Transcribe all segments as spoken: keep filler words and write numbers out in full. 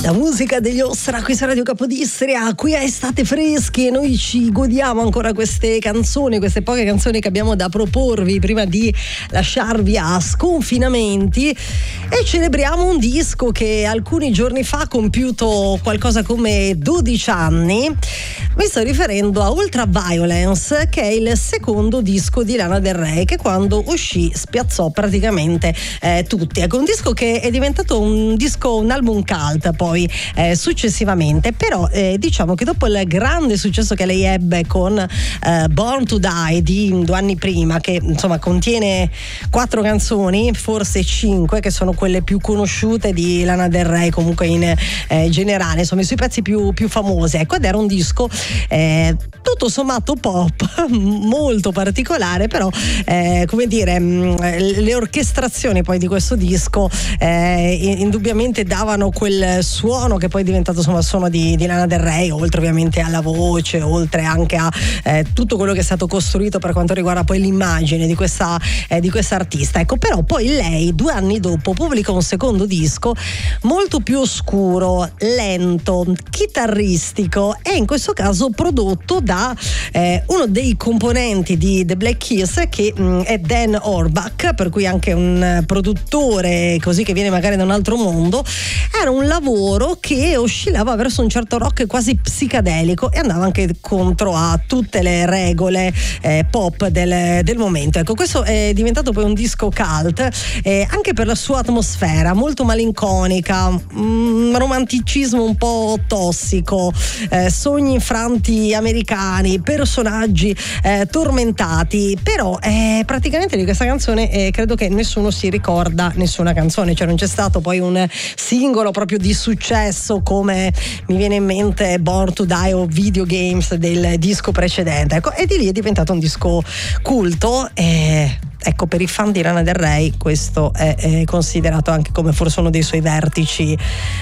La musica degli Ossra qui su Radio Capodistria, qui a Estate Fresche. Noi ci godiamo ancora queste canzoni, queste poche canzoni che abbiamo da proporvi prima di lasciarvi a sconfinamenti, e celebriamo un disco che alcuni giorni fa ha compiuto qualcosa come dodici anni. Mi sto riferendo a Ultraviolence, che è il secondo disco di Lana Del Rey, che quando uscì spiazzò praticamente eh, tutti. Ecco, un disco che è diventato un disco, un album cult poi eh, successivamente, però eh, diciamo che dopo il grande successo che lei ebbe con eh, Born to Die di due anni prima, che insomma contiene quattro canzoni, forse cinque, che sono quelle più conosciute di Lana Del Rey comunque in eh, generale, insomma i suoi pezzi più, più famosi, ecco, ed era un disco eh, tutto sommato pop, molto particolare, però eh, come dire, mh, le orchestrazioni poi di questo disco eh, indubbiamente davano quel suono che poi è diventato insomma il suono di, di Lana Del Rey, oltre ovviamente alla voce, oltre anche a eh, tutto quello che è stato costruito per quanto riguarda poi l'immagine di questa eh, di questa artista. Ecco, però poi lei due anni dopo pubblica un secondo disco molto più oscuro, lento, chitarristico, e in questo caso prodotto da eh, uno dei componenti di The Black Keys, che mh, è Dan Auerbach, per cui anche un produttore così che viene magari da un altro mondo. Era un lavoro che oscillava verso un certo rock quasi psicadelico e andava anche contro a tutte le regole eh, pop del, del momento. Ecco, questo è diventato poi un disco cult eh, anche per la sua atmosfera molto malinconica, mh, romanticismo un po' tossico, eh, sogni infranti americani, personaggi eh, tormentati, però eh, praticamente di questa canzone eh, credo che nessuno si ricorda nessuna canzone, cioè non c'è stato poi un singolo proprio di successo come mi viene in mente Born to Die o Video Games del disco precedente, ecco, e di lì è diventato un disco culto. E ecco, per i fan di Lana Del Rey questo è, è considerato anche come forse uno dei suoi vertici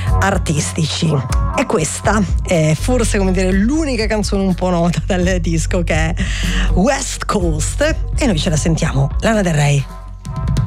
artistici. E questa è forse, come dire, l'unica canzone un po' nota dal disco, che è West Coast, e noi ce la sentiamo, Lana Del Rey.